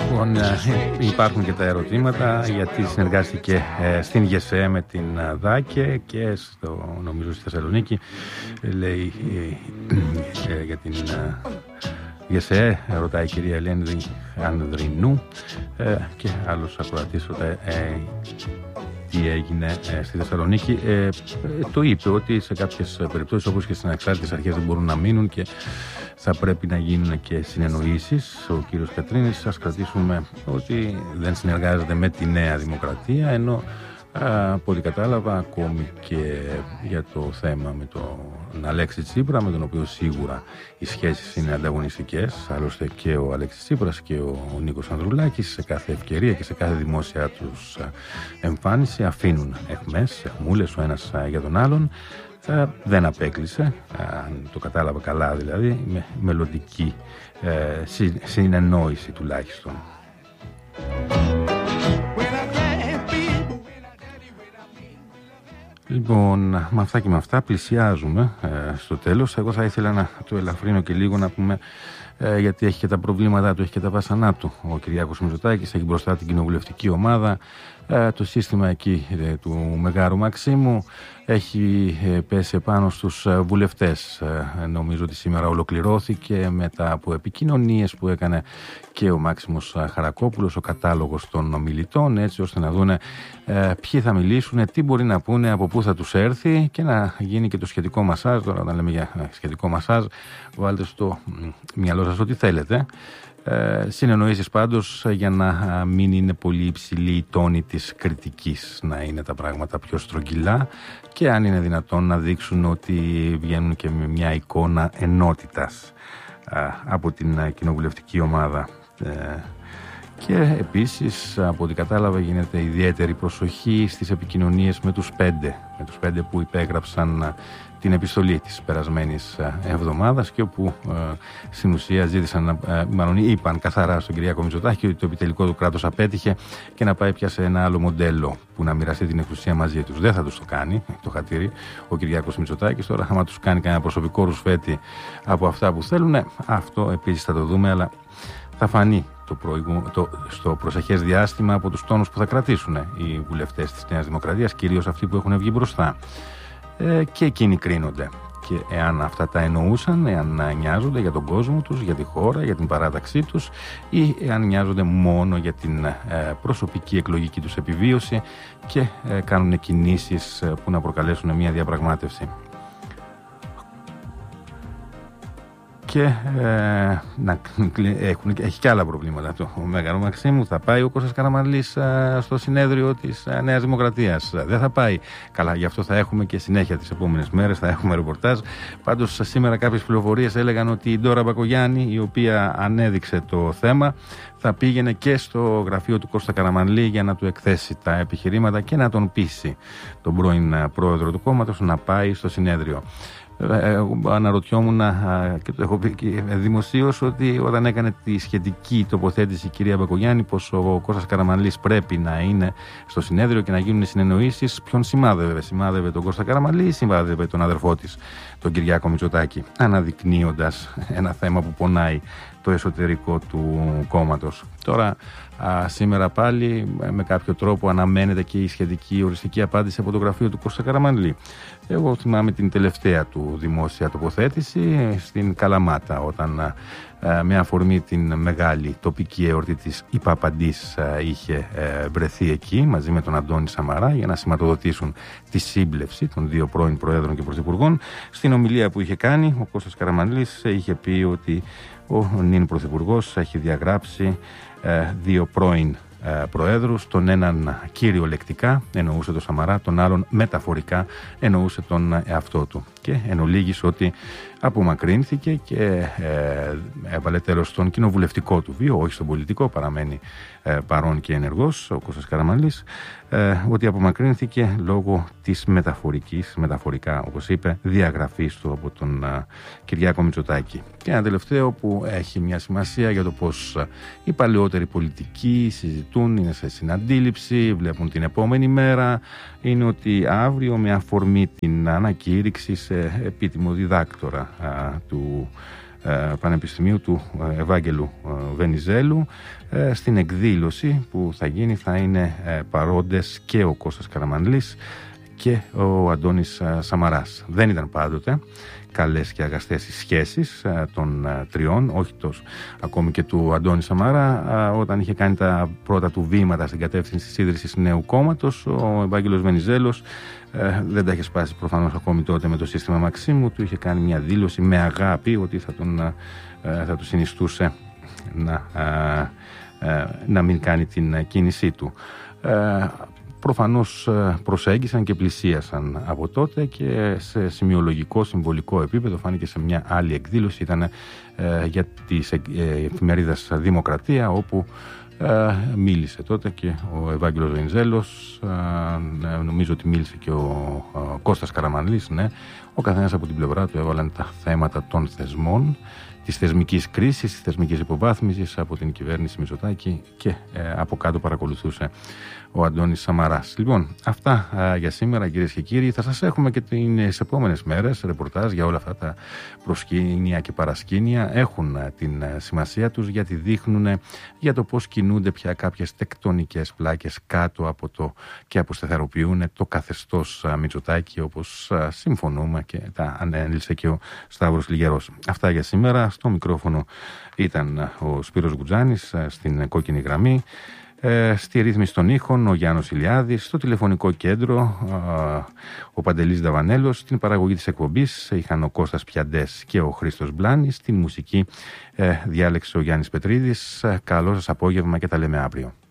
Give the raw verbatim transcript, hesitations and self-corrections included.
Λοιπόν, υπάρχουν και τα ερωτήματα γιατί συνεργάστηκε στην ΓΕΣΕ με την ΔΑΚΕ και στο, νομίζω στη Θεσσαλονίκη, λέει για την ΓΕΣΕ, ρωτάει η κυρία Ελένη Ανδρινού και άλλος ακροατής ρωτάει τι έγινε στη Θεσσαλονίκη. Ε, το είπε ότι σε κάποιες περιπτώσεις, όπως και στις ανεξάρτητες αρχές, δεν μπορούν να μείνουν και θα πρέπει να γίνουν και συνεννοήσεις. Ο κύριος Κατρίνης, σας κρατήσουμε ότι δεν συνεργάζεται με τη Νέα Δημοκρατία, ενώ από ό,τι κατάλαβα ακόμη και για το θέμα με τον Αλέξη Τσίπρα, με τον οποίο σίγουρα οι σχέσεις είναι ανταγωνιστικές. Άλλωστε και ο Αλέξης Τσίπρας και ο Νίκος Ανδρουλάκης σε κάθε ευκαιρία και σε κάθε δημόσια τους εμφάνιση αφήνουν εχμές, εχμούλες ο ένας για τον άλλον. Δεν απέκλεισε, αν το κατάλαβα καλά δηλαδή, με μελλοντική ε, συνεννόηση τουλάχιστον. Λοιπόν, με αυτά και με αυτά πλησιάζουμε ε, στο τέλος. Εγώ θα ήθελα να το ελαφρύνω και λίγο, να πούμε ε, γιατί έχει και τα προβλήματά του, έχει και τα βάσανά του. Ο Κυριάκος Μητσοτάκης έχει μπροστά την κοινοβουλευτική ομάδα, ε, το σύστημα εκεί ε, του Μεγάρου Μαξίμου έχει ε, πέσει επάνω στους ε, βουλευτές. Ε, νομίζω ότι σήμερα ολοκληρώθηκε μετά από επικοινωνίες που έκανε και ο Μάξιμος Χαρακόπουλος, ο κατάλογος των ομιλητών, έτσι ώστε να δούνε ε, ποιοι θα μιλήσουν, τι μπορεί να πούνε, από πού θα τους έρθει και να γίνει και το σχετικό μασάζ. Τώρα όταν λέμε για σχετικό μασάζ, βάλτε στο μυαλό σας ό,τι θέλετε. Ε, συνεννοήσεις πάντως για να μην είναι πολύ υψηλή η τόνη της κριτικής, να είναι τα πράγματα πιο στρογγυλά και αν είναι δυνατόν να δείξουν ότι βγαίνουν και με μια εικόνα ενότητας ε, από την κοινοβουλευτική ομάδα. Ε, και επίσης, από ό,τι κατάλαβα, γίνεται ιδιαίτερη προσοχή στις επικοινωνίες με τους πέντε, με τους πέντε που υπέγραψαν την επιστολή της περασμένης εβδομάδας και όπου ε, στην ουσία ζήτησαν, ε, μάλλον είπαν καθαρά στον Κυριάκο Μητσοτάκη ότι το επιτελικό του κράτος απέτυχε και να πάει πια σε ένα άλλο μοντέλο που να μοιραστεί την εξουσία μαζί τους. Δεν θα τους το κάνει το χατήρι ο Κυριάκος Μητσοτάκης. Τώρα, άμα τους κάνει κανένα προσωπικό ρουσφέτη από αυτά που θέλουν, αυτό επίσης θα το δούμε, αλλά θα φανεί το προηγου... το... στο προσεχές διάστημα από τους τόνους που θα κρατήσουν οι βουλευτές της Νέας Δημοκρατίας, κυρίως αυτοί που έχουν βγει μπροστά. Ε, και εκείνοι κρίνονται. Και εάν αυτά τα εννοούσαν, εάν νοιάζονται για τον κόσμο τους, για τη χώρα, για την παράταξή τους, ή εάν νοιάζονται μόνο για την ε, προσωπική εκλογική τους επιβίωση και ε, κάνουν κινήσεις ε, που να προκαλέσουν μια διαπραγμάτευση. Και ε, να, έχουν, έχει και άλλα προβλήματα. Το Μέγαρο Μαξίμου, θα πάει ο Κώστας Καραμανλής ε, στο συνέδριο της ε, Νέας Δημοκρατίας? Δεν θα πάει. Καλά, γι' αυτό θα έχουμε και συνέχεια τις επόμενες μέρες, θα έχουμε ρεπορτάζ. Πάντως σήμερα κάποιες πληροφορίες έλεγαν ότι η Ντόρα Μπακογιάννη, η οποία ανέδειξε το θέμα, θα πήγαινε και στο γραφείο του Κώστα Καραμανλή για να του εκθέσει τα επιχειρήματα και να τον πείσει τον πρώην πρόεδρο του κόμματος να πάει στο συνέδριο. Εγώ αναρωτιόμουν και το έχω πει δημοσίως ότι όταν έκανε τη σχετική τοποθέτηση η κυρία Μπακογιάννη πως ο Κώστας Καραμανλής πρέπει να είναι στο συνέδριο και να γίνουν συνεννοήσεις, ποιον σημάδευε? Σημάδευε τον Κώστα Καραμανλή ή σημάδευε τον αδερφό της, τον Κυριάκο Μητσοτάκη, αναδεικνύοντας ένα θέμα που πονάει το εσωτερικό του κόμματος. Τώρα α, σήμερα πάλι με κάποιο τρόπο αναμένεται και η σχετική οριστική απάντηση από το γραφείο του Κώστα Καραμανλή. Εγώ θυμάμαι την τελευταία του δημόσια τοποθέτηση στην Καλαμάτα, όταν α, με αφορμή την μεγάλη τοπική εορτή της η Παπαντής α, είχε ε, βρεθεί εκεί μαζί με τον Αντώνη Σαμαρά για να σηματοδοτήσουν τη σύμπλευση των δύο πρώην Προέδρων και Πρωθυπουργών. Στην ομιλία που είχε κάνει, ο Κώστας Καραμανλής είχε πει ότι ο νυν Πρωθυπουργός έχει διαγράψει ε, δύο πρώην ε, Προέδρους, τον έναν κυριολεκτικά, εννοούσε τον Σαμαρά, τον άλλον μεταφορικά, εννοούσε τον εαυτό του. Και εν ολίγης ότι απομακρύνθηκε και ε, έβαλε τέλος στον κοινοβουλευτικό του βίο, όχι στον πολιτικό, παραμένει ε, παρόν και ενεργός ο Κώστας Καραμανλής, ε, ότι απομακρύνθηκε λόγω της μεταφορικής, μεταφορικά όπως είπε, διαγραφής του από τον ε, Κυριάκο Μητσοτάκη. Και ένα τελευταίο που έχει μια σημασία για το πως οι παλαιότεροι πολιτικοί συζητούν, είναι σε συναντήληψη, βλέπουν την επόμενη μέρα, είναι ότι αύριο με αφορμή την ανακήρυξη σε επίτιμο διδάκτορα α, του Πανεπιστημίου του Ευάγγελου Βενιζέλου. Στην εκδήλωση που θα γίνει θα είναι παρόντες και ο Κώστας Καραμανλής και ο Αντώνης Σαμαράς. Δεν ήταν πάντοτε καλές και αγαστές οι σχέσεις των τριών, όχι τόσο ακόμη και του Αντώνη Σαμαρά. Όταν είχε κάνει τα πρώτα του βήματα στην κατεύθυνση της ίδρυσης νέου κόμματος, ο Ευάγγελος Βενιζέλος δεν τα είχε σπάσει προφανώς ακόμη τότε με το σύστημα Μαξίμου. Του είχε κάνει μια δήλωση με αγάπη ότι θα, τον, θα του συνιστούσε να, να μην κάνει την κίνησή του. Προφανώς προσέγγισαν και πλησίασαν από τότε και σε σημειολογικό, συμβολικό επίπεδο φάνηκε σε μια άλλη εκδήλωση. Ήταν ε, για τη ε, εφημερίδα Δημοκρατία, όπου ε, μίλησε τότε και ο Ευάγγελος Βενιζέλος, ε, νομίζω ότι μίλησε και ο, ο Κώστας Καραμανλής, ναι. Ο καθένας από την πλευρά του έβαλαν τα θέματα των θεσμών, της θεσμικής κρίσης, της θεσμικής υποβάθμισης από την κυβέρνηση Μητσοτάκη και ε, από κάτω παρακολουθούσε ο Αντώνης Σαμαράς. Λοιπόν, αυτά α, για σήμερα, κυρίες και κύριοι. Θα σας έχουμε και τις επόμενες μέρες ρεπορτάζ για όλα αυτά τα προσκήνια και παρασκήνια. Έχουν α, την α, σημασία τους, γιατί δείχνουν α, για το πώς κινούνται πια κάποιες τεκτονικές πλάκες κάτω από το και αποσταθεροποιούν το καθεστώς α, Μητσοτάκη, όπως α, συμφωνούμε και τα ανέλησε και ο Σταύρος Λιγερός. Αυτά για σήμερα. Στο μικρόφωνο ήταν α, ο Σπύρος Γκουτζάνης α, στην κόκκινη γραμμή. Ε, στη ρύθμιση των ήχων ο Γιάννος Ηλιάδης, στο τηλεφωνικό κέντρο ε, ο Παντελής Δαβανέλος, στην παραγωγή της εκπομπής είχαν ο Κώστας Πιαντές και ο Χρήστος Μπλάνης, στην μουσική ε, διάλεξε ο Γιάννης Πετρίδης. Ε, καλό σας απόγευμα και τα λέμε αύριο.